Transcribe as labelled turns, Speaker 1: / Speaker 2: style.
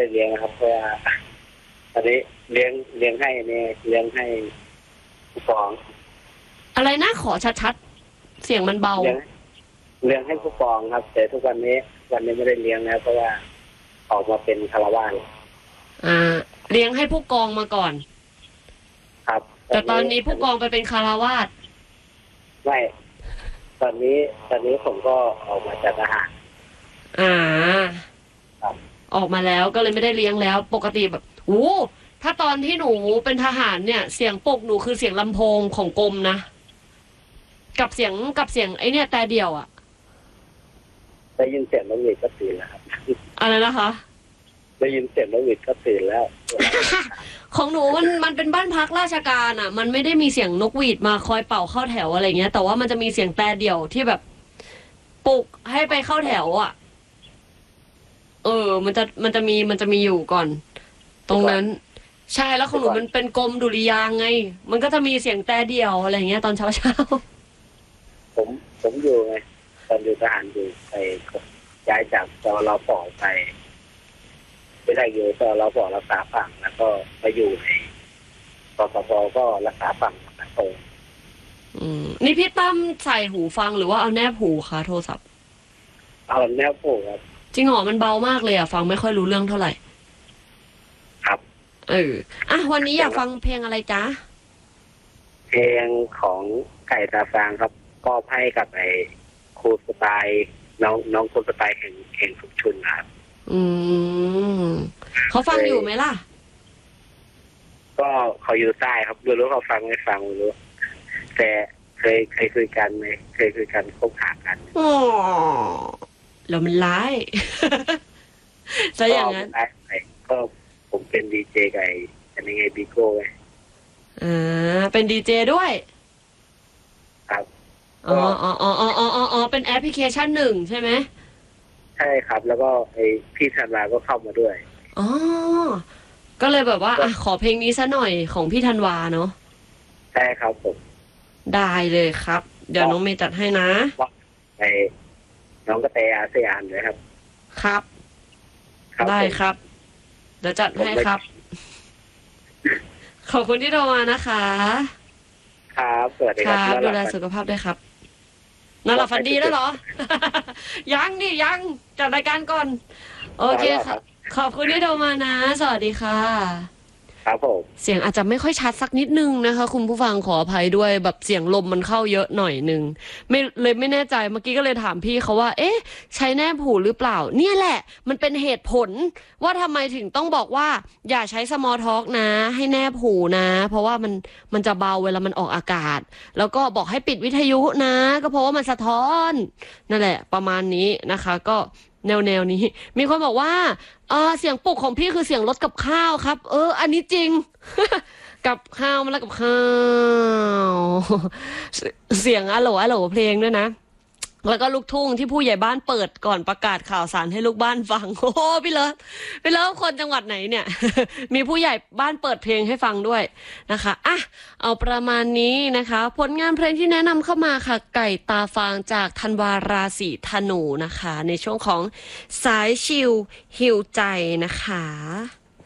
Speaker 1: ได้เลี้ยงนะครับเพราะว่าตอนนี้เลี้ยงให้เนี่ยเลี้ยงให้ผู้กอง
Speaker 2: อะไรนะขอชัดๆเสียงมันเบา
Speaker 1: เลี้ยงให้ผู้กองครับแต่ทุกวันนี้ไม่ได้เลี้ยงนะเพราะว่าออกมาเป็นคารวาส
Speaker 2: เลี้ยงให้ผู้กองมาก่อน
Speaker 1: ครับ
Speaker 2: แต่ตอนนี้ผู้กองไปเป็นคารวาส
Speaker 1: ไม่ตอนนี้ผมก็ออกมาจากทหาร
Speaker 2: ออกมาแล้วก็เลยไม่ได้เลี้ยงแล้วปกติแบบถ้าตอนที่หนูเป็นทหารเนี่ยเสียงปลุกหนูคือเสียงลำโพงของกรมนะกับเสียงไอเนี่ยแต่เดียวอ่ะ
Speaker 1: ได้ยินเสียงนกหวีดก็ตื่นแล้วครับ
Speaker 2: อะไรนะคะ
Speaker 1: ได้ยินเสียงนกหวีดก็ตื่นแล้ว
Speaker 2: ของหนูมันเป็นบ้านพักราชการอ่ะมันไม่ได้มีเสียงนกหวีดมาคอยเป่าเข้าแถวอะไรเงี้ยแต่ว่ามันจะมีเสียงแต่เดียวที่แบบปลุกให้ไปเข้าแถวอ่ะมันจะมีอยู่ก่อนตรงนั้นใช่แล้วของหนูมันเป็นกรมดุริยางค์ไงมันก็จะมีเสียงแต่เดียวอะไรเงี้ยตอนเช้า
Speaker 1: ผมอยู่ไงตอนอยู่ทหารอยู่ไปย้ายจากจรปไปไม่ได้อยู่จรปรักษาฝั่งแล้วก็ไปอยู่ในปปปก็รักษาฝั่งตรง
Speaker 2: นี่พี่ตั้มใส่หูฟังหรือว่าเอาแนบหูคะโทรศัพท์
Speaker 1: เอาแนบหูครับ
Speaker 2: จริงเหรอมันเบามากเลยอ่ะฟังไม่ค่อยรู้เรื่องเท่าไหร่
Speaker 1: ครับ
Speaker 2: วันนี้อยากฟังเพลงอะไรจ๊ะ
Speaker 1: เพลงของไก่ตาฟางครับก็ให้กับไอ้ครูสไตล์น้องครูสไตล์แห่งสุขชุนครับ
Speaker 2: เขาฟังอยู่ไหมล่ะ
Speaker 1: ก็เขาอยู่ใต้ครับรู้เขาฟังไม่ฟังรู้แต่เคยคุยกันไหมเคยคุยกันคบหากัน
Speaker 2: แล้วมันร้ายซะอย่างนั้น
Speaker 1: ก็ผมเป็นดีเจไก่อันนี้ไงบิโก้ไง
Speaker 2: เป็นดีเจด้วย
Speaker 1: ครับ
Speaker 2: เป็นแอปพลิเคชันหนึ่งใช่ไหม
Speaker 1: ใช่ครับแล้วก็ไอพี่ธันวาก็เข้ามาด้วย
Speaker 2: ก็เลยแบบว่าขอเพลงนี้ซะหน่อยของพี่ธันวาเนาะ
Speaker 1: ใช่ครับผม
Speaker 2: ได้เลยครับเดี๋ยวน้องเมย์จัดให้นะ
Speaker 1: ไอน้องก็เตะอาเซียนเลยครับ
Speaker 2: ครับได้ครับเดี๋ยวจัดให้ครับขอบคุณที่โทรมานะคะ
Speaker 1: ครับสวัสดีครับ
Speaker 2: ดูแลสุขภาพด้วยครับนอนหลับฝันดีแล้วเหรอยังจัดรายการก่อนโอเคค่ะขอบคุณที่โทรมานะสวัสดีค่ะ
Speaker 1: ครับผม
Speaker 2: เสียงอาจจะไม่ค่อยชัดสักนิดนึงนะคะคุณผู้ฟังขออภัยด้วยแบบเสียงลมมันเข้าเยอะหน่อยนึงไม่แน่ใจเมื่อกี้ก็เลยถามพี่เขาว่าใช้แนบหูหรือเปล่าเนี่ยแหละมันเป็นเหตุผลว่าทำไมถึงต้องบอกว่าอย่าใช้ small talk นะให้แนบหูนะเพราะว่ามันจะเบาเวลามันออกอากาศแล้วก็บอกให้ปิดวิทยุนะก็เพราะว่ามันสะท้อนนั่นแหละประมาณนี้นะคะก็แนวนี้มีคนบอกว่าเสียงปลุกของพี่คือเสียงรถกับข้าวครับอันนี้จริง กับข้าวมาแล้วกับข้าวเสียงอะโหลเพลงด้วยนะแล้วก็ลูกทุ่งที่ผู้ใหญ่บ้านเปิดก่อนประกาศข่าวสารให้ลูกบ้านฟังโอ้พี่เลิฟคนจังหวัดไหนเนี่ย มีผู้ใหญ่บ้านเปิดเพลงให้ฟังด้วยนะคะเอาประมาณนี้นะคะผลงานเพลงที่แนะนำเข้ามาค่ะไก่ตาฟางจากธันวาราศีธนูนะคะในช่วงของสายชิลฮิวใจนะคะ